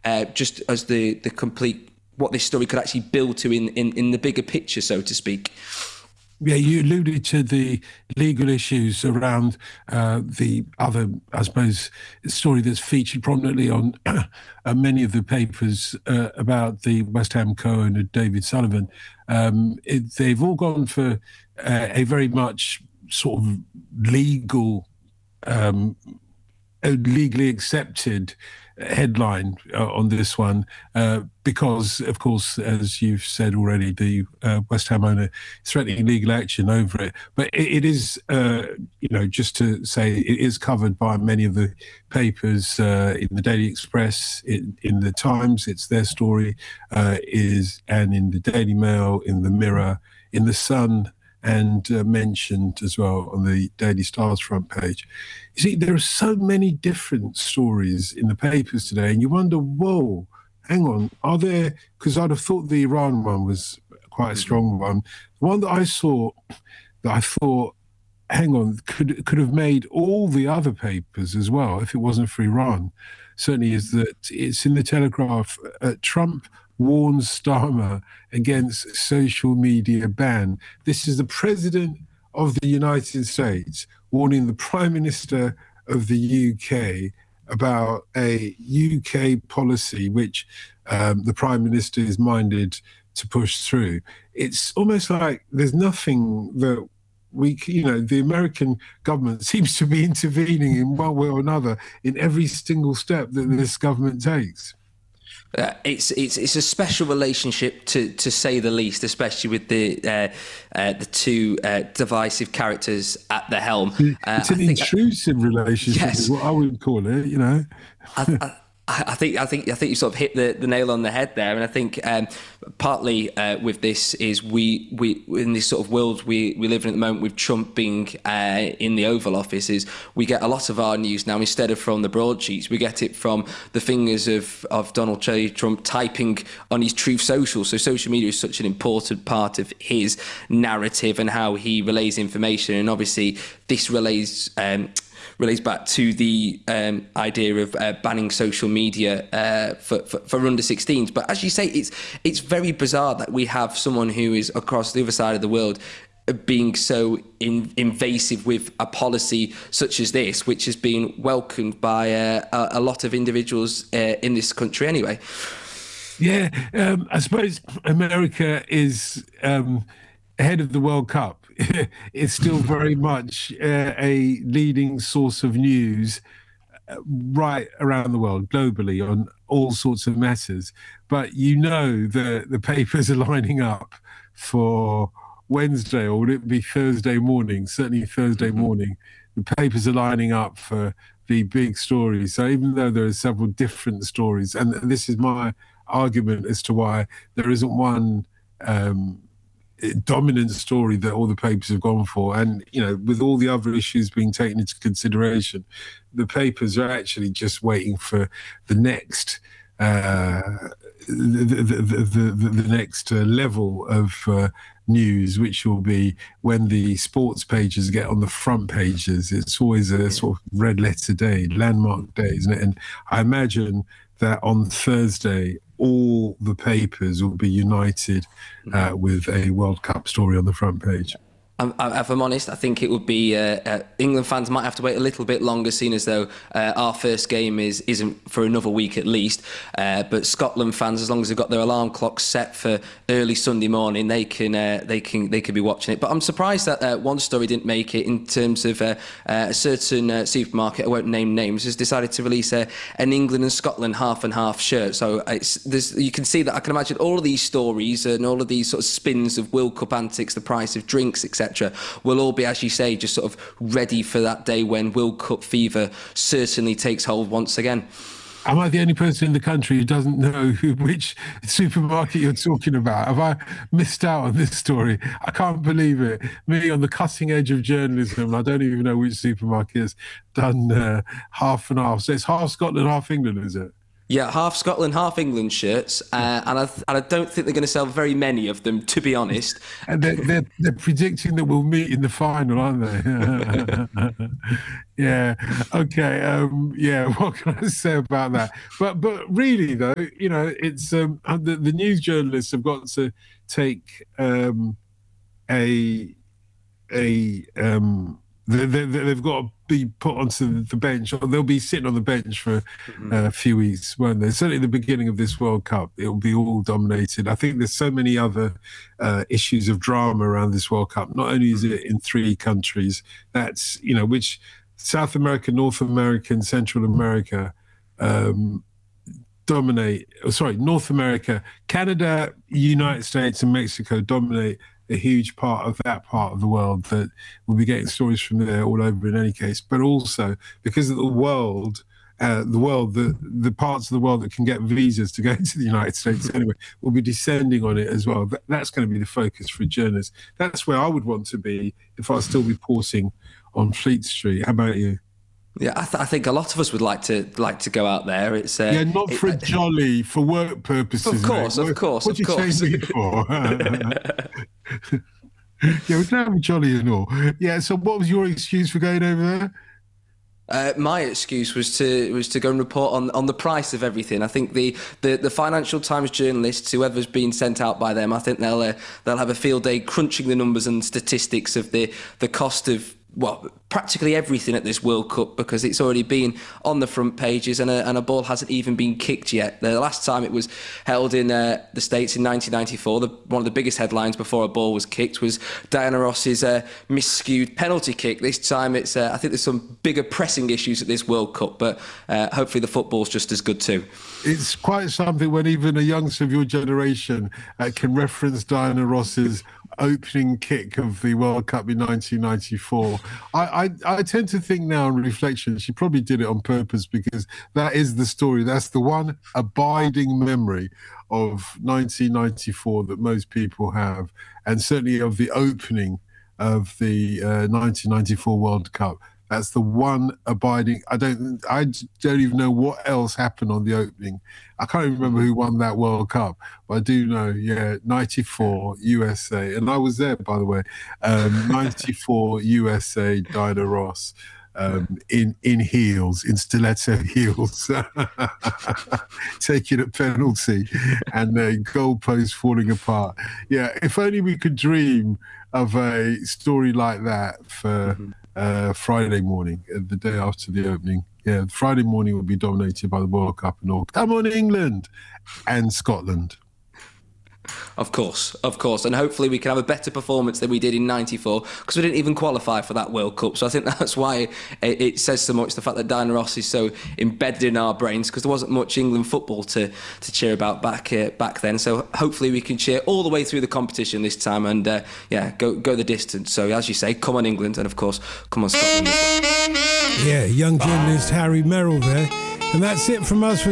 just as the complete what this story could actually build to in the bigger picture, so to speak. Yeah, you alluded to the legal issues around the other, I suppose, story that's featured prominently on many of the papers about the West Ham co-owner, David Sullivan. They've all gone for a very much sort of legally accepted headline on this one because, of course, as you've said already, the West Ham owner is threatening legal action over it. But it is, just to say, it is covered by many of the papers in the Daily Express, in the Times. It's their story, and in the Daily Mail, in the Mirror, in the Sun, and mentioned as well on the Daily Star's front page. You see, there are so many different stories in the papers today, and you wonder, whoa, hang on, are there, because I'd have thought the Iran one was quite a strong one. The one that I saw that I thought, hang on, could have made all the other papers as well if it wasn't for Iran, certainly is that it's in the Telegraph. Trump warns Starmer against social media ban. This is the President of the United States warning the Prime Minister of the UK about a UK policy which the Prime Minister is minded to push through. It's almost like there's nothing that the American government seems to be intervening in one way or another in every single step that this government takes. It's a special relationship to say the least, especially with the two divisive characters at the helm. It's an intrusive relationship, yes, is what I would call it. I think you sort of hit the nail on the head there, and I think partly with this is we in this sort of world we live in at the moment with Trump being in the Oval Office, is we get a lot of our news now, instead of from the broadsheets, we get it from the fingers of Donald J. Trump typing on his Truth Social. So social media is such an important part of his narrative and how he relays information, and obviously this relays back to the idea of banning social media for under 16s. But as you say, it's very bizarre that we have someone who is across the other side of the world being so invasive with a policy such as this, which has been welcomed by a lot of individuals in this country anyway. Yeah, I suppose America is ahead of the World Cup. It's still very much a leading source of news right around the world, globally, on all sorts of matters. But the papers are lining up for Wednesday, or would it be Thursday morning? Certainly Thursday morning. The papers are lining up for the big story. So even though there are several different stories, and this is my argument as to why there isn't one dominant story that all the papers have gone for, and with all the other issues being taken into consideration, the papers are actually just waiting for the next the next level of news, which will be when the sports pages get on the front pages. It's always a sort of red letter day, landmark day, isn't it? And I imagine that on Thursday all the papers will be united with a World Cup story on the front page. If I'm honest, I think it would be England fans might have to wait a little bit longer, seeing as though our first game isn't for another week at least. But Scotland fans, as long as they've got their alarm clocks set for early Sunday morning, they can be watching it. But I'm surprised that one story didn't make it, in terms of a certain supermarket, I won't name names, has decided to release an England and Scotland half and half shirt. So you can see that I can imagine all of these stories and all of these sort of spins of World Cup antics, the price of drinks, etc., will all be, as you say, just sort of ready for that day when World Cup fever certainly takes hold once again. Am I the only person in the country who doesn't know which supermarket you're talking about? Have I missed out on this story? I can't believe it. Me on the cutting edge of journalism, I don't even know which supermarket has done half and half. So it's half Scotland, half England, is it? Yeah, half Scotland, half England shirts, and I don't think they're going to sell very many of them, to be honest. And they're predicting that we'll meet in the final, aren't they? Yeah. Okay. Yeah. What can I say about that? But really, though, it's the news journalists have got to take a they've got to be put onto the bench, or they'll be sitting on the bench for a few weeks, won't they? Certainly at the beginning of this World Cup, it will be all dominated. I think there's so many other issues of drama around this World Cup. Not only is it in 3 countries, that's, which South America, North America, and Central America dominate. Sorry, North America, Canada, United States, and Mexico dominate a huge part of that part of the world that we'll be getting stories from there all over in any case. But also because of the parts of the world that can get visas to go to the United States anyway, will be descending on it as well. That's going to be the focus for journalists. That's where I would want to be if I'll still be reporting on Fleet Street. How about you? Yeah, I think a lot of us would like to go out there. It's not for a jolly, for work purposes. Of course. What do you change it for? Yeah, we can have a jolly and all. Yeah. So, what was your excuse for going over there? My excuse was to go and report on the price of everything. I think the Financial Times journalists, whoever's been sent out by them, I think they'll have a field day crunching the numbers and statistics of the cost of practically everything at this World Cup, because it's already been on the front pages and a ball hasn't even been kicked yet. The last time it was held in the States in 1994, one of the biggest headlines before a ball was kicked was Diana Ross's miscued penalty kick. This time it's I think there's some bigger pressing issues at this World Cup, but hopefully the football's just as good too. It's quite something when even a youngster of your generation can reference Diana Ross's opening kick of the World Cup in 1994. I tend to think now on reflection, she probably did it on purpose, because that is the story. That's the one abiding memory of 1994 that most people have, and certainly of the opening of the 1994 World Cup. That's the one abiding. I don't even know what else happened on the opening. I can't even remember who won that World Cup, but I do know, 94 USA. And I was there, by the way. 94 USA, Diana Ross. In heels, in stiletto heels, taking a penalty, and the goalpost falling apart. Yeah, if only we could dream of a story like that for Friday morning, the day after the opening. Yeah, Friday morning will be dominated by the World Cup and all. Come on, England and Scotland. Of course. And hopefully we can have a better performance than we did in 94, because we didn't even qualify for that World Cup. So I think that's why it says so much, the fact that Diana Ross is so embedded in our brains, because there wasn't much England football to cheer about back then. So hopefully we can cheer all the way through the competition this time and go the distance. So as you say, come on England, and of course, come on Scotland as well. Yeah, young journalist Harry Merrill there. And that's it from us.